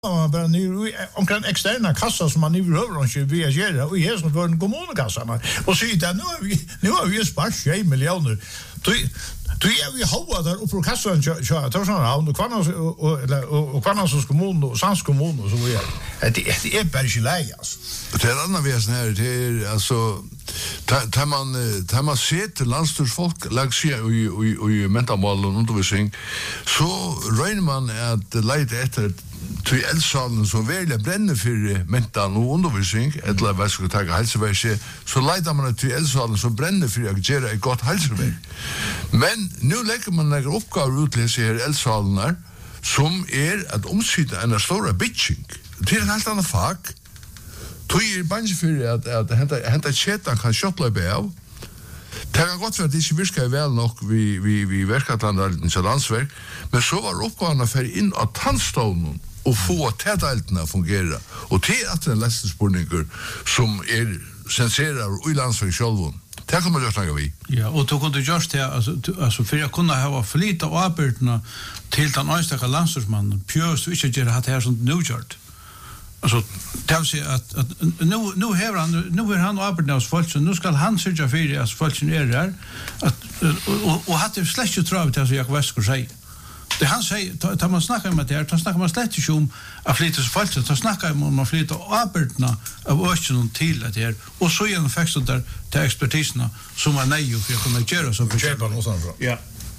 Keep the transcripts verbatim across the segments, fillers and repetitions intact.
man bara nu omkring externa kassa som man nu över och vi gör och är som för en kommunkassa och så där nu vi nu har vi sparat tjugo miljoner. Då då är vi hålla där uppe på kassan så så tar såna hand och kvarnas och och kvarnas kommun och Sands kommun och så vidare. Det det är bara lägas. Det är andra väsen här det är alltså tar man tar man sett landstorfolk lagsja och och och mentalmål och undervisning så räknar man att lite efter till elsalen så väl bränner för mental och undervisning eller vad ska ta hälsoväg så leiter man till elsalen så bränner för att göra ett gott hälsoväg. Men nu lägger man några uppgifter ut till här elsalen som är att omsätta en stor bitching. Det är en helt annan fag. Tog är bange för att att hämta hämta chatten kan shotta på. Det kan godt være at det ikke virker vel nok vi, vi, vi verkatlandar i landsverk, men så var oppgavene for inn av tannstånden og få tætdeltene fungere. Og det er at en lestespurninger som er senserer i landsverk selv. Det kan man gjøre snakke vi. Ja, og du kunne gjøre det, altså, altså for jeg kunne ha flyttet av arbeidene til den øyestakke landsverksmannen, pjøs du ikke gjøre hatt her som nu gjort. Alltså det vill säga att, att nu nu har han nu är han arbetarnas folk så nu ska han sörja för att folk är där att och och hade släkt ju tror jag att jag väskor säger. Det han säger tar man snackar med det, tar snackar man släkt ju om att flytta folk så snackar man om att flytta arbetarna av östen till att det och så igen faktiskt så där till expertiserna som är nej för att kunna göra så för ja.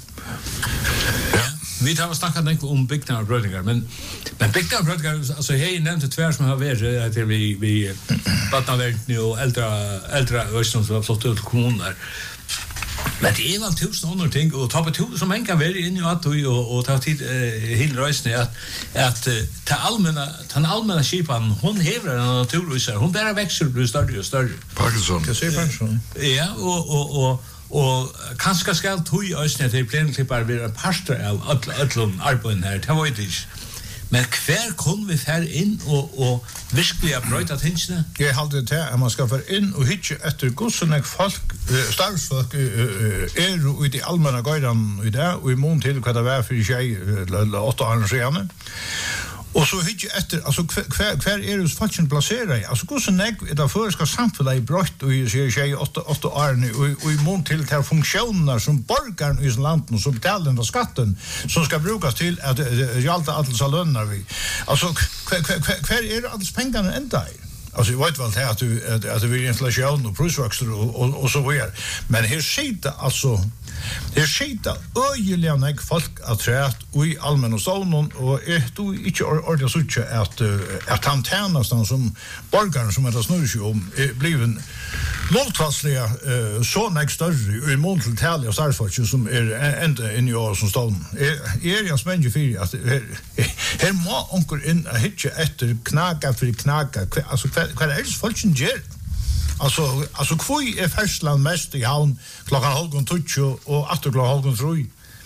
Ja. Vi tar snackat inte om byggnader och brödningar, men men byggnader och brödningar, alltså hej nämnde tvär som har varit att vi vi vattnavärden och äldre äldre östern som har fått ut kommuner. Men det är väl tusen andra ting och ta på tusen som en kan vara in i att och och ta tid hela resan att att ta allmänna ta allmänna skipan hon hävrar en naturvisar hon bara växer blir större och större. Parkinson. Kan se Parkinson. Ja, och och och och kanske ska tog i ösnet till plenklippar vara pastor av allon arbeten här. Det var inte. Men kvar kom vi här in och och verkligen bröta tingsna. Jag hade det att man ska för in och hitta efter gossarna folk starfolk är ute i allmänna gården i det och i mån till vad det var för sig åtta år sedan. Och så hitta efter alltså kvar kvar är det faktiskt placerat. Alltså gossarna är där för ska samhället brott och ju sig åtta åtta år nu och i mån till till funktioner som borgaren i landet som betalar den skatten som ska brukas till att hjälpa alla löner vi. Alltså kvar är det alls pengarna ända i. Alltså jag vet väl att du att det blir inflation och prisväxter och, och och så vidare. Men här sitter alltså det sitter öjliga näck folk att trätt och i allmänna zonen och är då inte ordentligt så att att han tjänar som borgaren som det snurrar sig om blir en måltvarsliga så näck större i mån till tal och starfolk som är ända in i år som stan är jag spänner för att här må onkel in a hitcha efter knaka för knaka alltså vad är det folk som gör. Alltså alltså kvoi är färslan mest i havn klockan halv tjugo och åtta klockan halv tre.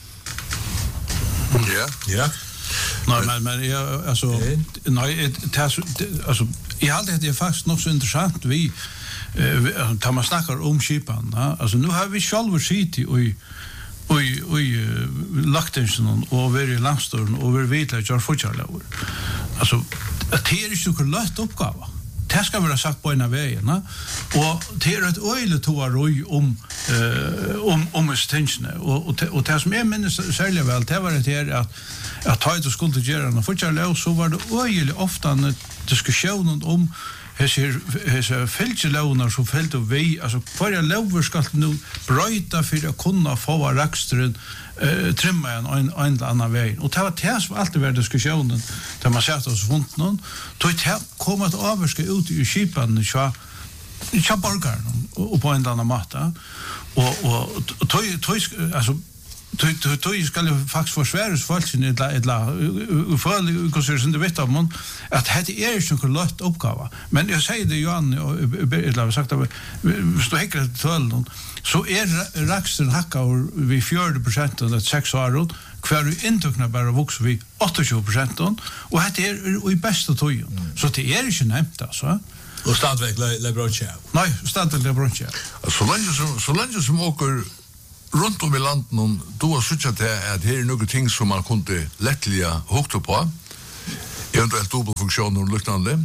Ja. Ja. Nej men men jag alltså nej alltså i allt det är faktiskt nog så intressant vi tar man snackar om skipan alltså nu har vi själva city och och och Lachtensen och very Langstorn och vi vet att jag fortsätter alltså det är ju så lätt uppgåva. Det ska vara sagt på en väg, va? Och det är ett öjligt toaroj om eh om om extension och och och det som är minst särskilt väl det var det här att att ta ut och skulle göra och fortsätta så var det öjligt ofta en diskussion om hur hur fältlånar så fält och vi alltså för jag lovar ska nu bryta för att kunna få rakstren eh trimma en en en annan väg och det var det som alltid var diskussionen där man sätter oss runt någon då det kommer att avska ut i skipan så jag borgar och på en annan matta och och då då alltså då då ska det faktiskt försväras folk i ett ett för konsekvensen det vet man att det är ju en lätt uppgåva men jag säger det Johan eller har sagt att stå häckla till så är raksten hacka vi fyrtio procent och sex år kvar du intukna bara vuxen vi åttio procent och det är i bästa tojen så det är ju nämnt alltså och stadväg LeBroncha. Nej, stadväg LeBroncha. Så länge som så länge som åker runt om i landet någon då har suttit att det är några ting som man kunde lättliga hugga på eventuellt dubbelfunktioner och liknande,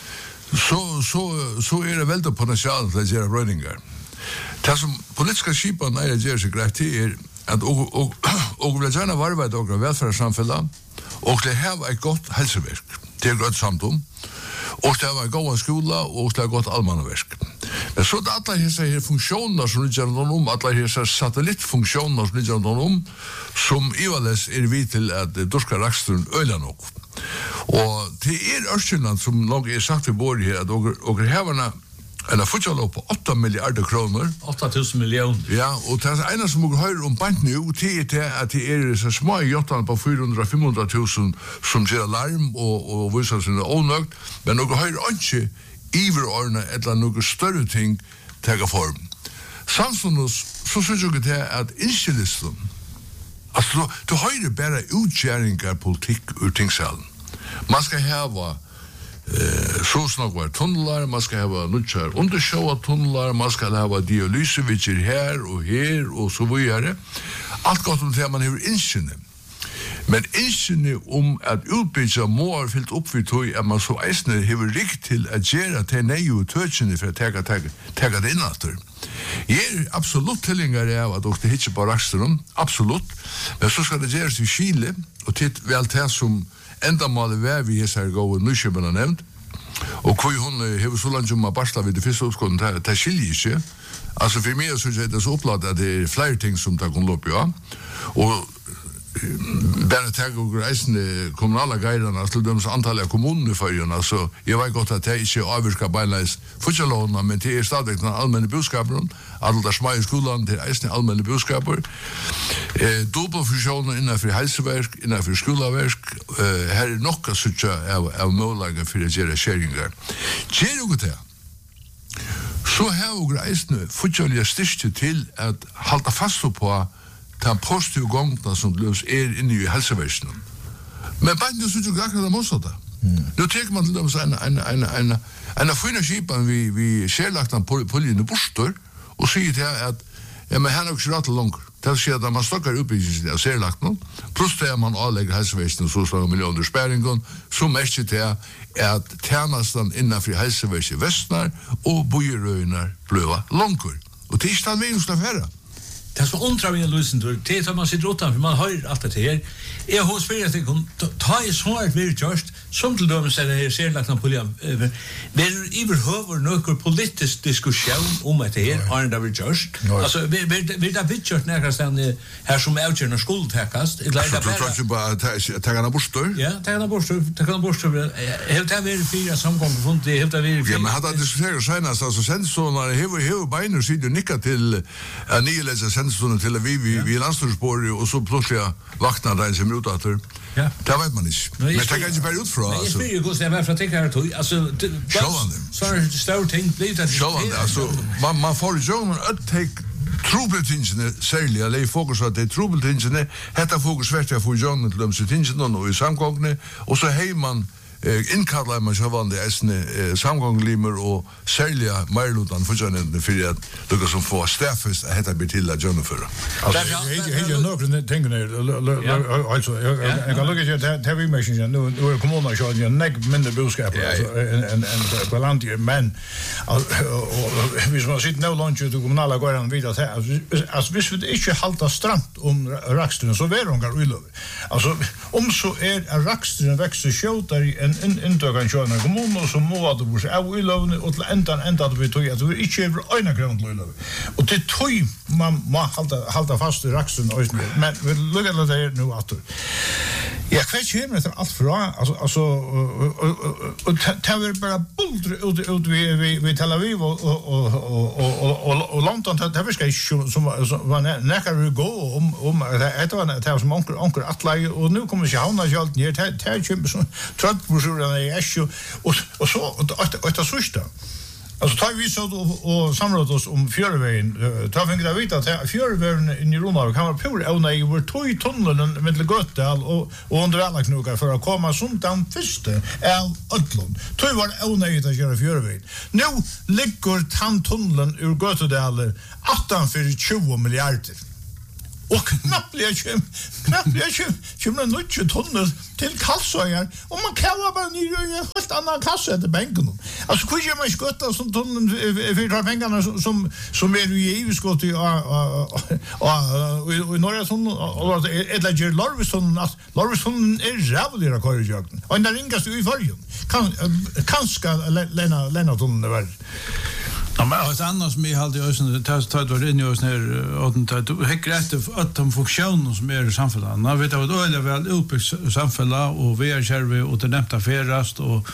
så, så, så är det väldigt potential till att göra brödningar. Det som politiska skipan är att göra sig greit till är att och, och, och vill gärna varva ett och välfärdssamfälla och det här var ett gott hälsoverk. Det är gott samtum. Och det var en god skola och det var gott allmannaverk. Men så att alla dessa här funktioner som ligger runt om, alla dessa satellitfunktioner som ligger runt om, som Ivales är vi till att dorska rakstrun öla nog. Och det är Östjylland som nog är sagt i bord här att och hävarna eller futsalop på åtta miljarder kronor. åtta tusen miljoner. Ja, och det är ena som vi hör om bant nu, det är att det är så små jottan på fyrahundra till femhundra tusen som ger larm och, och visar sig onögt, men något hör inte iverordna eller något större ting taga form. Samtidigt så synes jag det är att inskillisten, alltså du har ju bara utgärningar politik ur tingsalen. Man ska häva Eh, så snart var tunnlar, man ska ha nutchar undersjøa tunnlar, man ska ha dialysevitcher här och här och så vidare. Allt gott om det man har insinne. Men insinne om att utbyggja må fyllt upp vid tog att man så eisne har rikt till att göra till nej och tøtjene för att täga, täga, täga det innatter. Jag är absolut tillängare av att det hittar på rakstrum, absolut. Men så ska det göras i Chile och titt väl det som enda målet var vi är så här gå och nysköparna nämnt. Och hur hon har så långt som att barsla vid det första uppskåden till att skilja sig. Alltså för mig så är det så upplagt att det är flera ting som tar kon lopp, ja. Och bara tag och reisande kommunala guiderna till de antal kommuner i förrjorna, så jag vet gott att det inte avvirkar beinleis futsalåna, men det är stadigt den allmänna budskapen, alla där små i skolan, det är eisne allmänna budskaper. Eh, dubbelfunktioner innanför hälsoverk, innanför skolaverk, eh, här är nog att söka av, av möjliga för att göra skärningar. Gör något det? Så har vi eisne futsaliga styrke till att hålla fast på den positiva gångna som lös är inne i hälsoverksamheten. Men bara nu så tycker jag att det måste det. Nu tänker man till dem så en en en en en fina skipan vi vi skärlaktan på poljen i Bostor och säger det att ja men han har också rätt långt. Det ser att man stockar upp i det skärlaktan. Plus det man anlägger hälsoverksamheten så så miljoner späringen som mest det är att tjänastan innanför hälsoverksamheten västnar och bojeröjnar blöva långkor. Och det är stan vi måste färra. Det är så undrar vi en lösen till det att man sitter utanför, man hör allt det här. Jag har spelat det kom ta i svårt vi just som till dem säger det ser lagt på polien. Det är överhuvud någon politisk diskussion om det här är det vi just. Alltså vi vi det bitchert när kan här som outgörna skuldtäckast. Det lägger bara. Så tror jag bara ta gärna borstor. Ja, ta gärna borstor, ta gärna borstor. Helt det vi fyra samgång från det helt det vi. Ja, men hade diskuterat senast alltså sen så när det hur hur beiner sitter nicka till Anilesa sensonen till vi vi vi landstingsborg och så plötsligt vaknar det som ut att ja det vet man inte men det kan ju bara ut för alltså jag vill ju gå så här för att tänka här alltså så är det stor ting blir det så alltså man man får ju att take trubbeltingene særlig, eller i fokus at det er trubbeltingene, hetta fokus vært jeg for John til dem sitt tingene og i samgångene, og så hei man eh, innkallar man så vanlig esne eh, samgånglimer og særlig meilutan for John for at dere som får stafest at hetta blir til at John for. Altså, jeg har noen ting der, altså, jeg kan lukke ikke til vi mæsken, nu er kommunen så en nek mindre budskap enn på landet, men hvis man sitter nå langt ut i kommunala gården videre til, altså, hvis vi ikke halter stramt om rakstren, så er det uilov. Altså, om så er rakstren vekster skjøter en inntøkene kjønner kommunen, så må det bort av uilovene, og til enda enda det betyr at vi ikke er øyne grunn til uilov. Og til tøy man må halta fast i rakstren, men vi lukker til det nå at ja, hva kommer etter alt fra? Altså, og det er bare buldre ut ved Tel Aviv og London, det er virkelig som var nekkar vi gå om det var som onker atleie, og nå kommer ikke havna kjølten her, det er kjempe sånn trøttbrosjurene i Esjo, og så, og etter sørste. Alltså tar vi så och samråd oss om fjörvägen. Ta fingrar vit att fjörvägen i Roma kan vara pur och nej över två tunneln med Götdal och och under alla knogar för att komma som den första av Ötlund. Två var onödigt att göra fjörvägen. Nu ligger tantunneln ur Götdal åtta för tjugo miljarder. Och knappt jag kjem, knappt jag kjem, kjem en nutje tunnel till Kalsøyar, och man kallar bara ner i en helt annan kasse till bänken. Alltså, hur gör man skotta som tunneln för de pengarna som, som är i E U-skott i norra tunneln, och eller ger Lorvistunneln, att Lorvistunneln är rävligare korrigjöken. Och den ringaste i förrjun. Kanske Lena tunneln är värd. Ja, men ett annat som jag hade ösen det tar var in i oss när och det häcker efter att de funktioner som är i samhället. Man vet att det är väl uppbyggt samhälle och vi är själva och det nämnta ferast och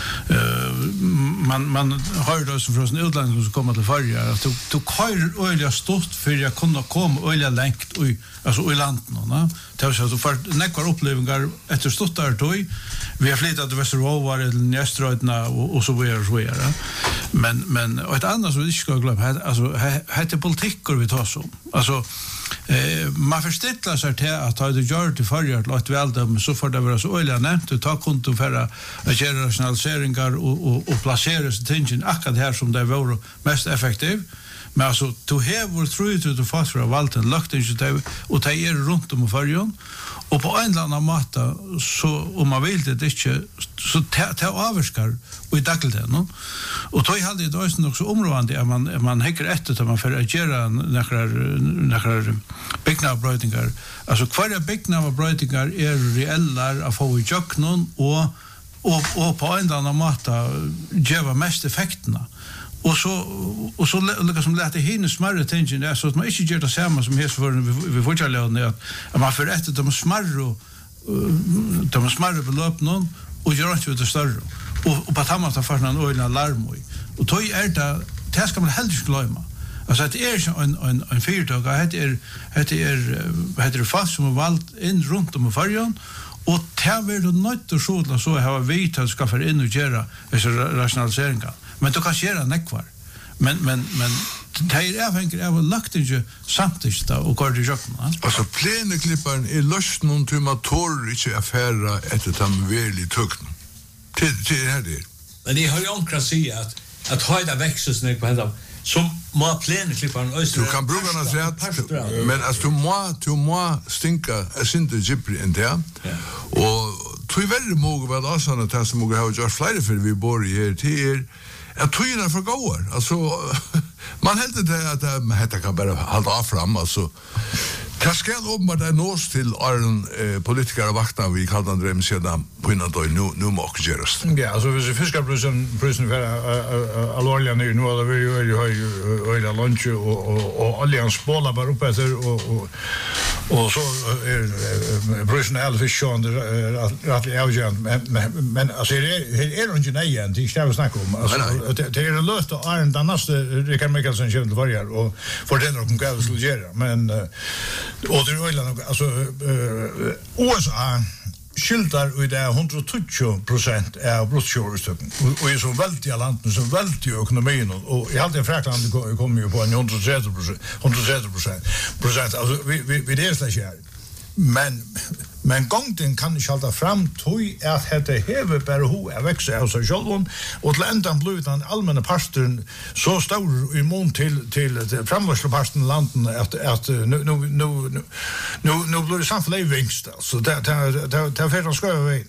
man man har då som från utlandet som kommer till förra att du kör öliga stort för att kunna komma öliga längt och alltså i landet va. Det är så för näkvar upplevelser efter stort där då vi har flyttat till Västerås eller Näströdna och och så vidare så vidare. Men men och ett annat som vi inte ska glömma alltså heter politiker vi tar så. Alltså eh man förstår sig till att ha det gjort till förra att väl dem så får det vara så öliga nämnt och ta konto för att göra rationaliseringar och och och placera sig tingen akkurat här som det var mest effektivt. Men alltså to have were through to the fast for Walton lagt in så och ta er runt om förjon och på en eller annan matta så om man vill det inte så ta ta avskar och i dagligt no och då hade det också också områdande att man man häcker efter att man för att göra några några byggnadsbrötingar alltså kvar byggnadsbrötingar är reella att få i jocknon och och och på en eller annan matta ge mest effekterna. Och så och så liksom lät det hinna smärre tingen där så att man inte gör det samma som häst för vi får ju lära att man för rätt att de smärre de smärre belopp någon och gör inte det större och och på tamma ta fast en öjna larm och då är det det ska man helt glömma alltså det är en en en fyrtåg det är det är heter det fast som valt in runt om förjon och det vill du nöjt och så så har vi att ska för in och göra så rationaliseringar. Men du kan göra nekvar. Men men men det är avhängigt av lagt ju samtidigt och går det ju. Alltså pläneklipparen är löst någon till man tår inte affära efter tam väl tukten. Till till här det. Men det har ju ankra sig att att höjda växelsnäck på hända som må pläneklipparen öster. Du kan bruka något sätt men alltså du må du må stinka är inte gipri än där. Och tror väl många väl alltså att det som många har gjort flera för vi bor i här till jag tror ju för går alltså man helt det att det heter kan bara hålla fram alltså det ska om det nås till en eh, politiker och vakna vi kallar den dröm sedan på innan då nu nu måste göras. Ja, alltså hvis fiskarprisen prisen för allvarliga nu nu har vi ju ju öliga lunch och och och allians spola bara upp efter och och och så är prisen all fish on rätt avgörande men men alltså det är är inte nej igen det ska vi snacka om alltså det är en löst och är den nästa Rickard Mikkelsen kör till varje och för den och kan vi skulle göra men och det är alltså U S A skiltar i det hundratjugo procent av bruttonationalprodukten och är så väldigt i landet så väldigt i ekonomin och i allt det Frankrike kommer ju på en hundratrettio procent procent alltså vi vi vi det slash här men men gångten kan inte hålla fram tog att det häver bara ho är växa av sig själv och till ändan blir den allmänna pastoren så stor i mån till till framvårspastoren landen att att nu nu nu nu nu blir det samt livingst så det det det för ska vi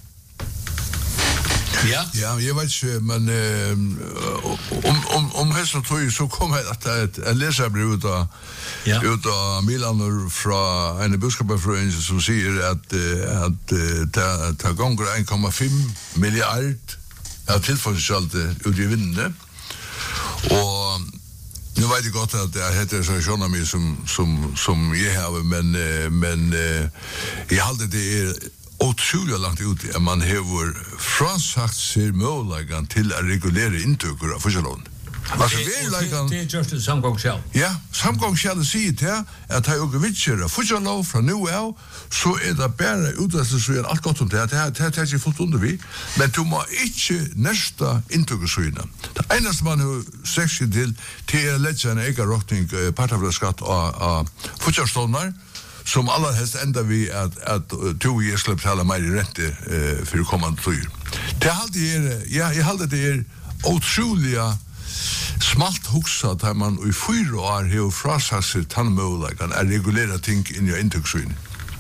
Ja, ja, jag vet inte, men eh, om om om hästen tror så kommer att ett en läsarbrev ut av ja. ut av Milan från en buskapafröjning som säger att att ta ta gånger en komma fem miljard är tillförselsalte ut i vinden. Och nu vet jag gott att det heter så ekonomi som som som jag har men men jag hade det är otroligt långt ut att man har frånsagt sig möjligheten till att regulera intöker av försäljning. Alltså vi är like det är just det samgångskäll. Ja, samgångskäll säger det att ha och vitcher försäljning från nu av så är det bara utrustning så är allt gott om det. Det här det är ju fullt under vi. Men du må inte nästa intökersyna. Det enda som man har sex till till lägga en egen rottning partavskatt och försäljningar som alla helst ända vi att att två år ska betala mer i ränte eh, för kommande tid. Det alltid är ja, jag håller det är otroliga smalt hugsa at man i fyra år har frasasset tannmöjligheten er regulera ting inn i inntrykkssyn.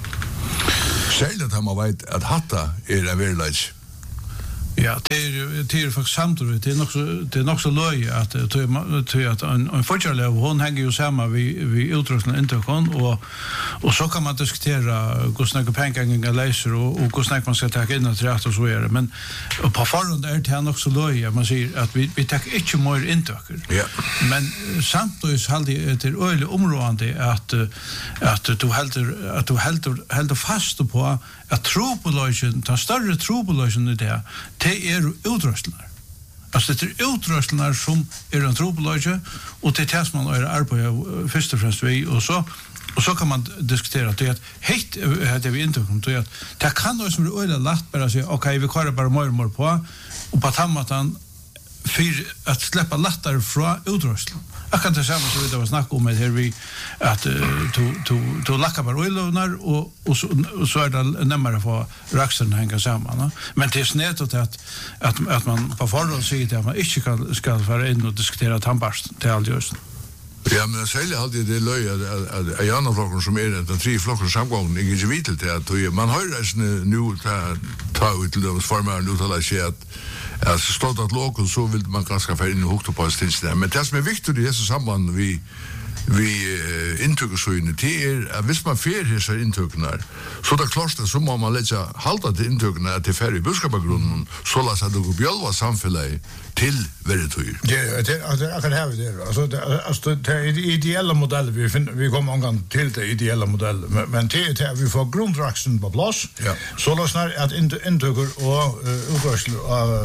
Særlig at man vet at hatta er en verleis. Ja, det är det är faktiskt samtidigt det är också det är också löj att det att en en förkärlek hon hänger ju samma vi vi utrustningen inte kan och och så kan man diskutera hur snacka pengar läser och och hur snacka man ska ta in att rätt och så är det men på förhand är det också löj man säger att vi vi tar inte mer intöker. Ja. Men samtidigt har det det öle område att att du håller att du håller håller fast på att tropologen tar större tropologen i det det är utrustningar. Alltså det är utrustningar som är en tropologi och det är man är arbeta först och främst vi och så och så kan man diskutera det att helt hade vi inte kommit till att det kan då som är öle lätt bara säga okej vi kör bara mer och mer på och på tammatan för att släppa lättare från utrustning. Jag kan inte säga så det var snack om det här vi att to to to lacka bara oilovnar och och så och så är det närmare för raxen hänga samman. Men det är snett att att att man på förhand säger att man inte kan ska vara in och diskutera tandborst till alljus. Ja, men særlig alltid det løy at en annen flokker som er den tre flokker samgången er ikke vidt til at man har reisende nu ta ut til deres formeren uttale seg at altså stått at lokal så vil man ganske få inn og hukte på stilsene. Men det som er viktig i disse samband vi vi uh, inntøkesøyene til er at hvis man fer disse inntøkene så det klart så må man lette halda til inntøkene til fer i budskapagrunnen så la seg det gå bjølva samfunnet til veritøyer. Det är kan ha det. Alltså alltså det är ideella modell vi vi kommer angang till det ideella modell men det är vi får grundraxen på plats. Ja. Så låtsnar att inte intöker och utrustning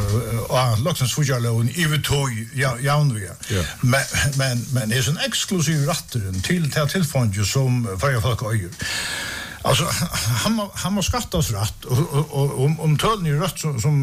och luxens fujalon i vetoj ja jaunvia. Men men men det är en exklusiv rätten till till tillfånge som för folk öjer. Alltså han han måste skattas rätt och och om om töllen är rätt som som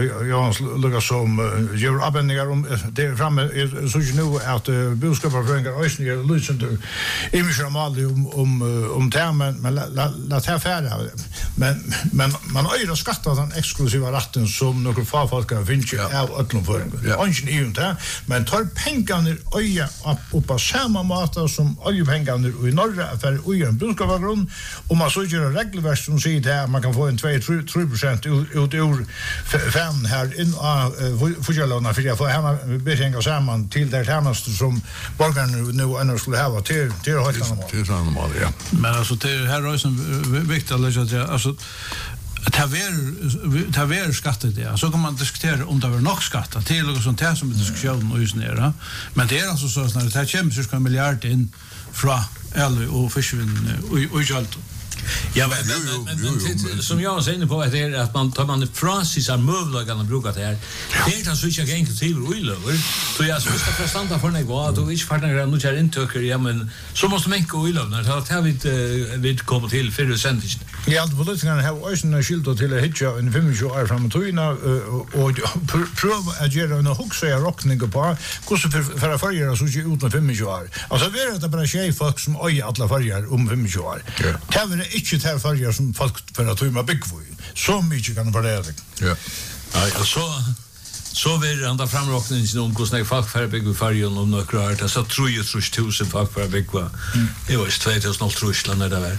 jag lägger som gör abbenningar om det framme är så ju nu att budskapsföreningar ösningar lyssnar emissioner om om om termen men la ta färda men men man har ju skattat den exklusiva rätten som några farfolk har finns av öllum föreningar. Ingen är inte men tar pengarna öja upp på samma mata som oljepengarna i norra för ojen budskapsgrund man så gör en regelverk som säger det man kan få en två till tre procent ut ur fem här in av förjällarna för jag får hemma behänga samman till det härnaste som borgarna nu annars skulle ha till till helt till normalt ja. Men alltså det här är som viktigt att lägga alltså ta ver ta ver skattet det så kan man diskutera om det var nog skatta till något sånt här som diskussion och just nere men det är alltså så när det här kommer så ska miljard in från eller och försvinn och och allt. Ja, men, men, men, men, men som jag var inne på att det är att man tar man Francis är möjligheten att bruka det här. Det är så jag inte till oilöver. Så jag ska första prestanta för mig var att du inte fattar nu jag inte tycker ja men så måste man gå oilöver så att har vi vi kommer till för sent. Ja, det politikerna har också en skilt till att hitta en femtio år framåt och pröva att göra en huxa rockning på hur så för att förgöra så ut femtio år. Alltså vi är det bara tjej folk som oj alla förgör om femtio år. Det inte tar förgör som folk för att ta byggvoj. Så mycket kan vara det. Ja. Ja, så så vill ända framrockningen om hur snägt folk för bygga färjan om några år så tror jag tror tusen folk för bygga. Det var tjugohundratre när det var.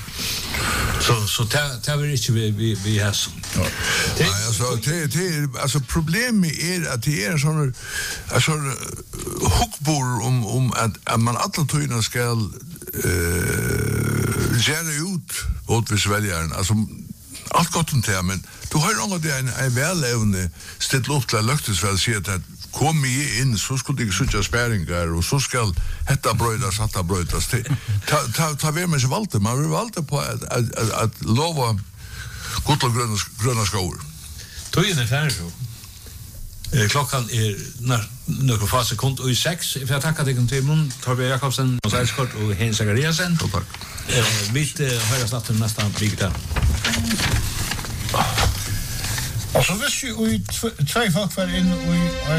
Så så tar vi inte vi vi vi har så. Nej, alltså det det alltså problemet är att det är sån alltså hookbor om om att, att man alla tyna ska eh gärna ut åt väljaren alltså allt gott om det men du har ju något en en vällevande ställt upp till löktesväl säger att kom i in så skulle det söka spärringar och så ska detta bröda satta brödas ta ta ta vem med valde man vill valde på att att att lova gott och gröna gröna skor. Tog in det här så. Eh klockan är när några få sekunder och sex för jag tackar dig till mun Torbjörn Jakobsen och Sälskort och Hans Zachariasen. Tack. Eh vi hörs snart nästa vecka. Och så visst ju två folk för in och